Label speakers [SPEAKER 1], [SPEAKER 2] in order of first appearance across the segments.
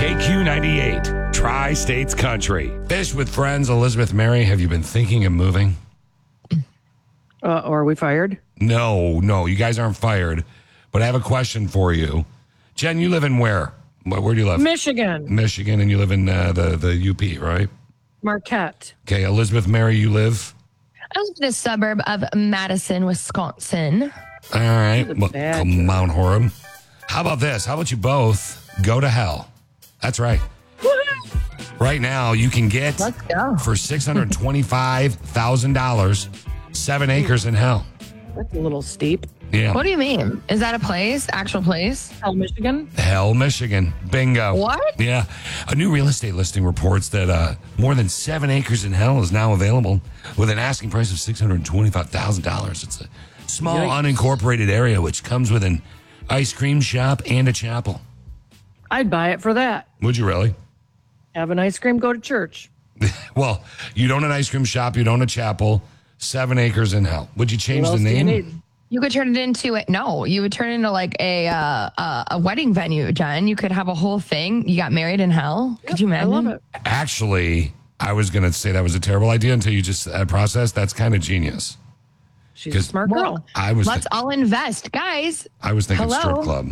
[SPEAKER 1] KQ98, Tri-States Country. Fish with friends, Elizabeth Mary. Have you been thinking of moving?
[SPEAKER 2] Or are we fired?
[SPEAKER 1] No, you guys aren't fired. But I have a question for you. Jen, you live in where? Where do you live?
[SPEAKER 2] Michigan.
[SPEAKER 1] Michigan, and you live in the UP, right?
[SPEAKER 2] Marquette.
[SPEAKER 1] Okay, Elizabeth Mary, you live?
[SPEAKER 3] I live in the suburb of Madison, Wisconsin.
[SPEAKER 1] All right.
[SPEAKER 2] Well,
[SPEAKER 1] Mount Horeb. How about this? How about you both go to hell? That's right. Right now, you can get
[SPEAKER 3] Let's go.
[SPEAKER 1] for $625,000 7 acres in hell.
[SPEAKER 2] That's a little steep.
[SPEAKER 1] Yeah.
[SPEAKER 3] What do you mean? Is that a place? Actual place?
[SPEAKER 2] Hell, Michigan.
[SPEAKER 1] Hell, Michigan. Bingo.
[SPEAKER 3] What?
[SPEAKER 1] Yeah. A new real estate listing reports that more than 7 acres in hell is now available with an asking price of $625,000. It's a small, unincorporated area which comes with an ice cream shop and a chapel.
[SPEAKER 2] I'd buy it for that.
[SPEAKER 1] Would you really?
[SPEAKER 2] Have an ice cream, go to church.
[SPEAKER 1] Well, you don't an ice cream shop, you don't a chapel, 7 acres in hell. Would you change
[SPEAKER 2] What
[SPEAKER 1] the
[SPEAKER 2] else do you
[SPEAKER 1] name?
[SPEAKER 2] need?
[SPEAKER 3] You could turn it into it. No, you would turn it into like a wedding venue, Jen. You could have a whole thing. You got married in hell. Could you
[SPEAKER 2] I
[SPEAKER 3] imagine?
[SPEAKER 2] love it.
[SPEAKER 1] Actually, I was going to say that was a terrible idea until you just processed. That's kind of genius.
[SPEAKER 2] She's a smart girl.
[SPEAKER 3] Well,
[SPEAKER 1] I was
[SPEAKER 3] let's all invest, guys.
[SPEAKER 1] thinking
[SPEAKER 3] Hello?
[SPEAKER 1] strip club.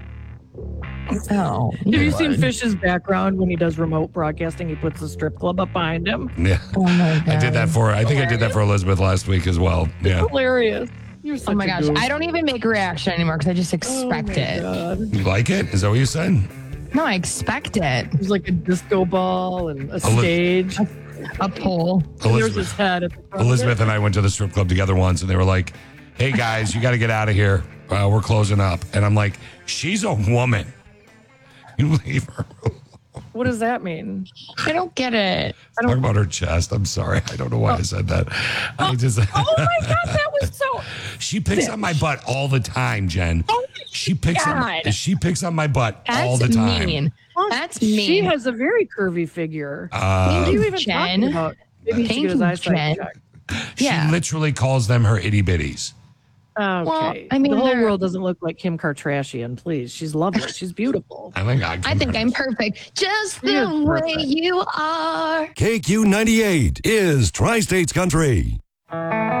[SPEAKER 3] Oh,
[SPEAKER 2] Have you seen Fish's background when he does remote broadcasting? He puts the strip club up behind him.
[SPEAKER 1] Yeah.
[SPEAKER 3] oh my God.
[SPEAKER 1] I did that for I think I did that for Elizabeth last week as well. Yeah.
[SPEAKER 2] Hilarious. You're such
[SPEAKER 3] Oh my
[SPEAKER 2] a
[SPEAKER 3] gosh,
[SPEAKER 2] goof.
[SPEAKER 3] I don't even make a reaction anymore because I just expect it.
[SPEAKER 2] God.
[SPEAKER 1] You like it? Is that what you said?
[SPEAKER 3] No, I expect it.
[SPEAKER 2] There's like a disco ball and a stage.
[SPEAKER 3] A pole.
[SPEAKER 2] And there's
[SPEAKER 1] Elizabeth,
[SPEAKER 2] his head at the front of
[SPEAKER 1] Elizabeth
[SPEAKER 2] it.
[SPEAKER 1] and I went to the strip club together once, and they were like, "Hey guys, you got to get out of here. We're closing up." And I'm like, "She's a woman. You leave her."
[SPEAKER 2] What does that mean?
[SPEAKER 3] I don't get it.
[SPEAKER 1] Talk about her chest. I'm sorry. I don't know why I said that. I just.
[SPEAKER 2] Oh my God, that was so.
[SPEAKER 1] She picks on my butt all the time, Jen. She picks on my butt all the
[SPEAKER 3] That's
[SPEAKER 1] time.
[SPEAKER 3] mean. That's mean.
[SPEAKER 2] She has a very curvy figure. What are you even
[SPEAKER 3] Jen.
[SPEAKER 2] talking about? Maybe he should get his eyesight checked.
[SPEAKER 1] She
[SPEAKER 3] Yeah.
[SPEAKER 1] literally calls them her itty bitties.
[SPEAKER 2] Okay.
[SPEAKER 3] Well, I mean,
[SPEAKER 2] the whole
[SPEAKER 3] they're-
[SPEAKER 2] world doesn't look like Kim Kardashian. Please, she's lovely. She's beautiful.
[SPEAKER 1] I think
[SPEAKER 3] I'm perfect. Just
[SPEAKER 2] She is
[SPEAKER 3] the way
[SPEAKER 2] perfect.
[SPEAKER 3] you are.
[SPEAKER 4] KQ98 is Tri-States Country.